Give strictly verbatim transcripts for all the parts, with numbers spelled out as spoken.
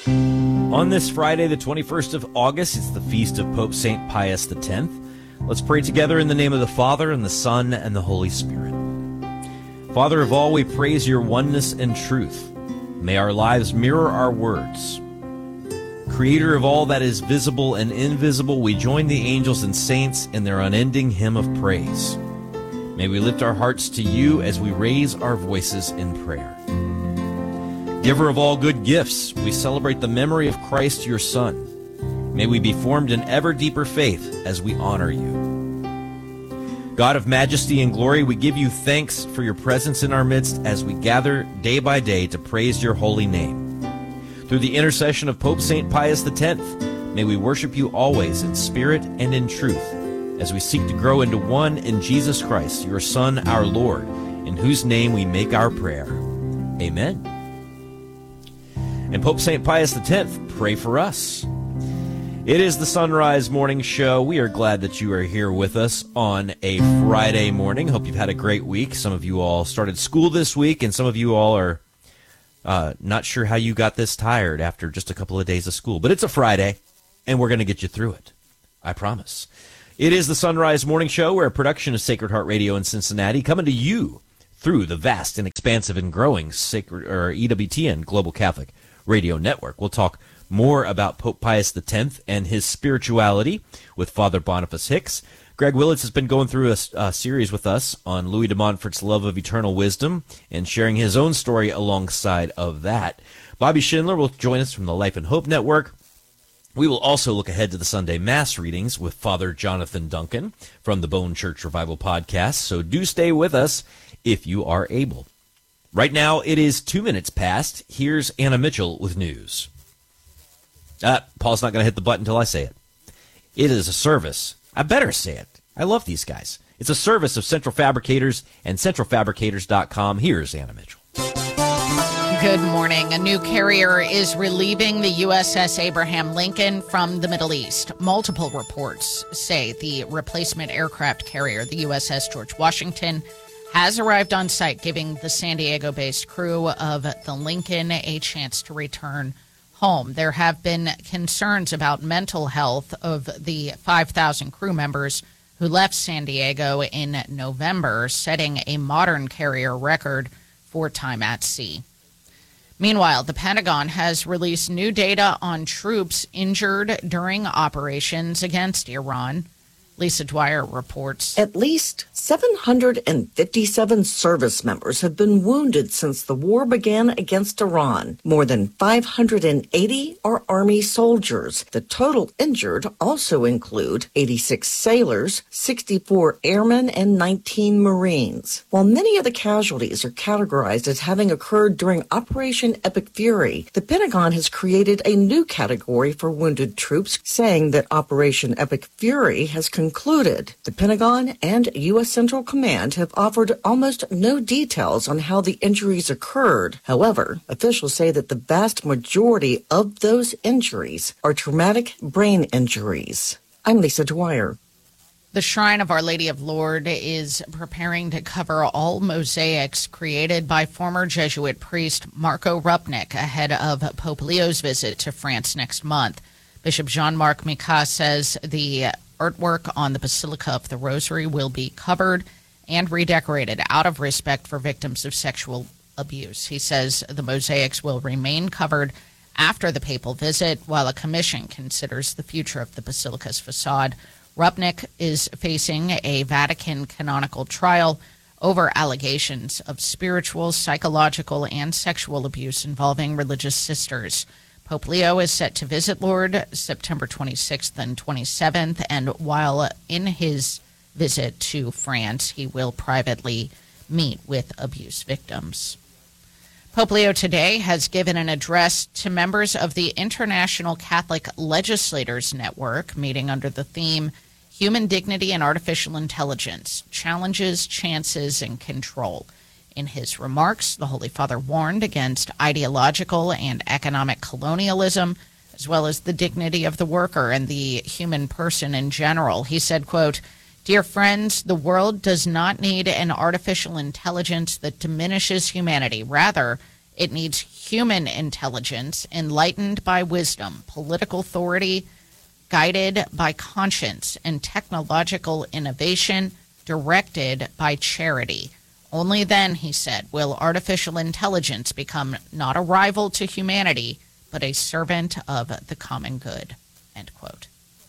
On this Friday, the twenty-first of August, it's the feast of Pope Saint Pius the tenth. Let's pray together in the name of the Father, and the Son, and the Holy Spirit. Father of all, we praise your oneness and truth. May our lives mirror our words. Creator of all that is visible and invisible, we join the angels and saints in their unending hymn of praise. May we lift our hearts to you as we raise our voices in prayer. Giver of all good gifts, we celebrate the memory of Christ, your Son. May we be formed in ever deeper faith as we honor you. God of majesty and glory, we give you thanks for your presence in our midst as we gather day by day to praise your holy name. Through the intercession of Pope Saint Pius the tenth, may we worship you always in spirit and in truth, as we seek to grow into one in Jesus Christ, your Son, our Lord, in whose name we make our prayer. Amen. And Pope Saint Pius the tenth, pray for us. It is the Sunrise Morning Show. We are glad that you are here with us on a Friday morning. Hope you've had a great week. Some of you all started school this week, and some of you all are uh, not sure how you got this tired after just a couple of days of school. But it's a Friday, and we're going to get you through it. I promise. It is the Sunrise Morning Show. We're a production of Sacred Heart Radio in Cincinnati, coming to you through the vast and expansive and growing Sacred or E W T N Global Catholic Radio Network. We'll talk more about Pope Pius the tenth and his spirituality with Father Boniface Hicks. Greg Willits has been going through a, a series with us on Louis de Montfort's love of eternal wisdom and sharing his own story alongside of that. Bobby Schindler will join us from the Life and Hope Network. We will also look ahead to the Sunday Mass readings with Father Jonathan Duncan from the Bone Church Revival podcast, so do stay with us if you are able. Right now, it is two minutes past. Here's Anna Mitchell with news. Uh, Paul's not going to hit the button until I say it. It is a service. I better say it. I love these guys. It's a service of Central Fabricators and central fabricators dot com. Here's Anna Mitchell. Good morning. A new carrier is relieving the U S S Abraham Lincoln from the Middle East. Multiple reports say the replacement aircraft carrier, the U S S George Washington, has arrived on site, giving the San Diego-based crew of the Lincoln a chance to return home. There have been concerns about mental health of the five thousand crew members who left San Diego in November, setting a modern carrier record for time at sea. Meanwhile, the Pentagon has released new data on troops injured during operations against Iran. Lisa Dwyer reports. At least seven hundred fifty-seven service members have been wounded since the war began against Iran. More than five hundred eighty are Army soldiers. The total injured also include eighty-six sailors, sixty-four airmen, and nineteen Marines. While many of the casualties are categorized as having occurred during Operation Epic Fury, the Pentagon has created a new category for wounded troops, saying that Operation Epic Fury has concluded. The Pentagon and U S Central Command have offered almost no details on how the injuries occurred. However, officials say that the vast majority of those injuries are traumatic brain injuries. I'm Lisa Dwyer. The Shrine of Our Lady of Lourdes is preparing to cover all mosaics created by former Jesuit priest Marco Rupnik ahead of Pope Leo's visit to France next month. Bishop Jean-Marc Micas says the artwork on the Basilica of the Rosary will be covered and redecorated out of respect for victims of sexual abuse. He says the mosaics will remain covered after the papal visit while a commission considers the future of the basilica's facade. Rupnik is facing a Vatican canonical trial over allegations of spiritual, psychological, and sexual abuse involving religious sisters. Pope Leo is set to visit Lourdes September twenty-sixth and twenty-seventh, and while in his visit to France, he will privately meet with abuse victims. Pope Leo today has given an address to members of the International Catholic Legislators Network, meeting under the theme Human Dignity and Artificial Intelligence, Challenges, Chances, and Control. In his remarks, the Holy Father warned against ideological and economic colonialism, as well as the dignity of the worker and the human person in general. He said, quote, "Dear friends, the world does not need an artificial intelligence that diminishes humanity. Rather, It needs human intelligence, enlightened by wisdom, political authority, guided by conscience, and technological innovation, directed by charity. Only then, he said, will artificial intelligence become not a rival to humanity, but a servant of the common good, end quote.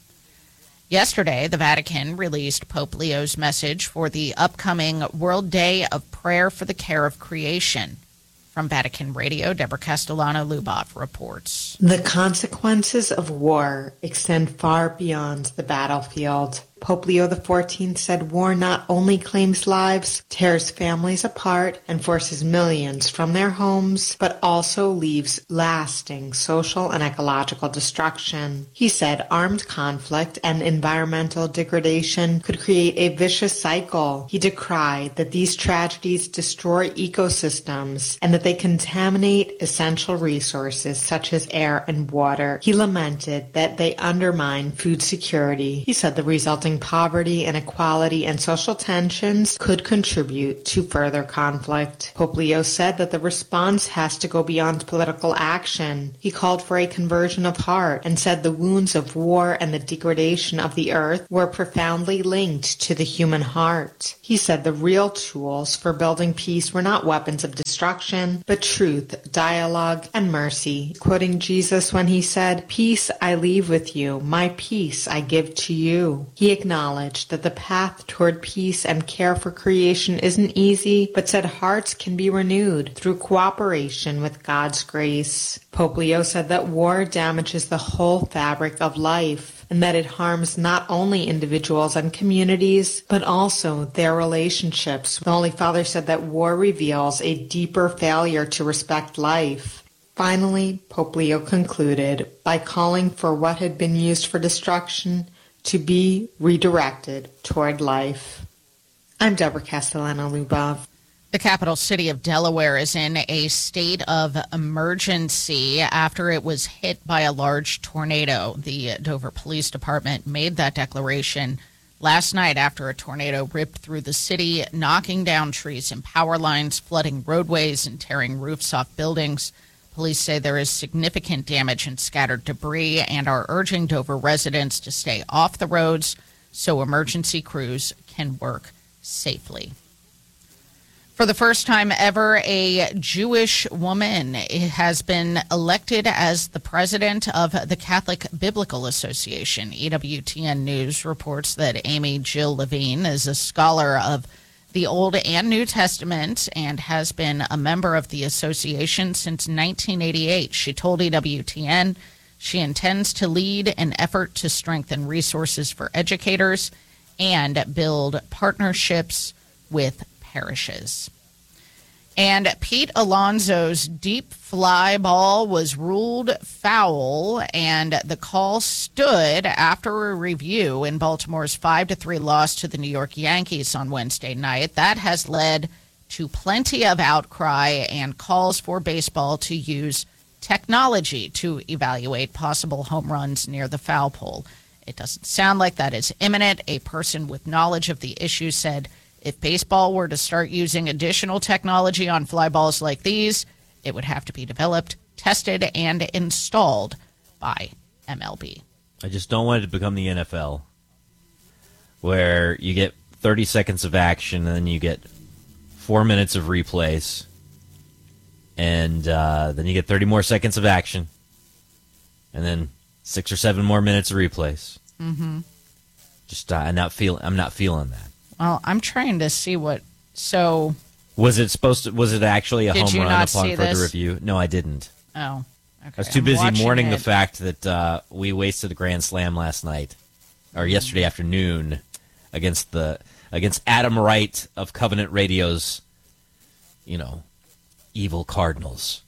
Yesterday, the Vatican released Pope Leo's message for the upcoming World Day of Prayer for the Care of Creation. From Vatican Radio, Deborah Castellano-Lubov reports. The consequences of war extend far beyond the battlefield. Pope Leo the fourteenth said war not only claims lives, tears families apart, and forces millions from their homes, but also leaves lasting social and ecological destruction. He said armed conflict and environmental degradation could create a vicious cycle. He decried that these tragedies destroy ecosystems and that they contaminate essential resources such as air and water. He lamented that they undermine food security. He said the resulting poverty, inequality, and social tensions could contribute to further conflict. Pope Leo said that the response has to go beyond political action. He called for a conversion of heart and said the wounds of war and the degradation of the earth were profoundly linked to the human heart. He said the real tools for building peace were not weapons of destruction, but truth, dialogue, and mercy, quoting Jesus when he said, "Peace I leave with you, my peace I give to you." He acknowledged that the path toward peace and care for creation isn't easy, but said hearts can be renewed through cooperation with God's grace. Pope Leo said that war damages the whole fabric of life, and that it harms not only individuals and communities, but also their relationships. The Holy Father said that war reveals a deeper failure to respect life. Finally, Pope Leo concluded by calling for what had been used for destruction to be redirected toward life. I'm Deborah Castellano-Lubov. The capital city of Delaware is in a state of emergency after it was hit by a large tornado. The Dover Police Department made that declaration last night after a tornado ripped through the city, knocking down trees and power lines, flooding roadways, and tearing roofs off buildings. Police say there is significant damage and scattered debris and are urging Dover residents to stay off the roads so emergency crews can work safely. For the first time ever, a Jewish woman has been elected as the president of the Catholic Biblical Association. E W T N News reports that Amy Jill Levine is a scholar of the Old and New Testament and has been a member of the association since nineteen eighty-eight. She told E W T N she intends to lead an effort to strengthen resources for educators and build partnerships with parishes. And Pete Alonso's deep fly ball was ruled foul, and the call stood after a review in Baltimore's five to three loss to the New York Yankees on Wednesday night. That has led to plenty of outcry and calls for baseball to use technology to evaluate possible home runs near the foul pole. It doesn't sound like that is imminent. A person with knowledge of the issue said if baseball were to start using additional technology on fly balls like these, it would have to be developed, tested, and installed by M L B. I just don't want it to become the N F L, where you get thirty seconds of action and then you get four minutes of replays, and uh, then you get thirty more seconds of action, and then six or seven more minutes of replays. Mm-hmm. Just uh, I'm not feel I'm not feeling that. Well, I'm trying to see what. So was it supposed to? Was it actually a Did home you run not upon see further this? review? No, I didn't. Oh, okay. I was too I'm busy watching mourning the it. fact that uh, we wasted a grand slam last night, or yesterday afternoon, against the against Adam Wright of Covenant Radio's, you know, evil Cardinals,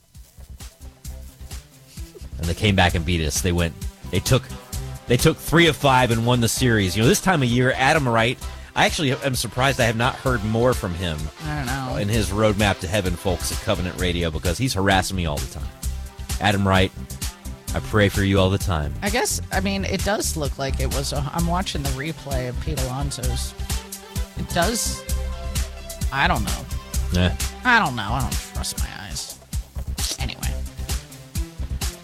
and they came back and beat us. They went. They took. They took three of five and won the series. You know, this time of year, Adam Wright. I actually am surprised I have not heard more from him. I don't know. In his Roadmap to Heaven folks at Covenant Radio, because he's harassing me all the time. Adam Wright, I pray for you all the time. I guess, I mean, it does look like it was a, I'm watching the replay of Pete Alonso's. It does, I don't know. Yeah. I don't know. I don't trust my eyes.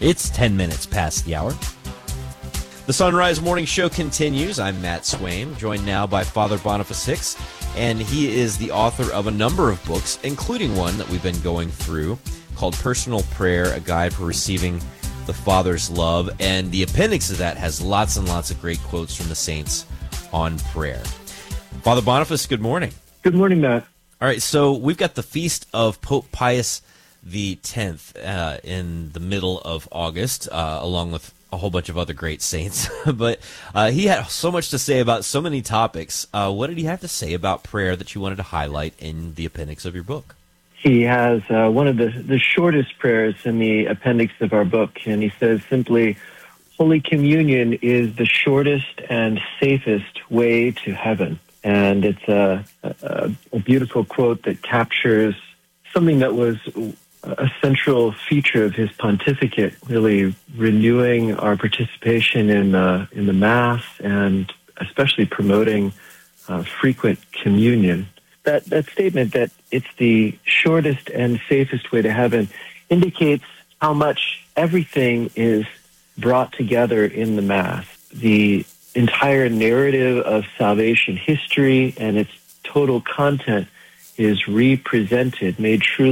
It's ten minutes past the hour. The Sunrise Morning Show continues. I'm Matt Swaim, joined now by Father Boniface Hicks, and he is the author of a number of books, including one that we've been going through called Personal Prayer, A Guide for Receiving the Father's Love, and the appendix of that has lots and lots of great quotes from the saints on prayer. Father Boniface, good morning. Good morning, Matt. All right, so we've got the feast of Pope Pius the tenth uh, in the middle of August, uh, along with a whole bunch of other great saints. but uh, he had so much to say about so many topics. Uh, what did he have to say about prayer that you wanted to highlight in the appendix of your book? He has uh, one of the, the shortest prayers in the appendix of our book, and he says simply, Holy Communion is the shortest and safest way to heaven. And it's a, a, a beautiful quote that captures something that was a central feature of his pontificate, really renewing our participation in the, in the Mass and especially promoting uh, frequent communion. That, that statement that it's the shortest and safest way to heaven indicates how much everything is brought together in the Mass. The entire narrative of salvation history and its total content is represented, made truly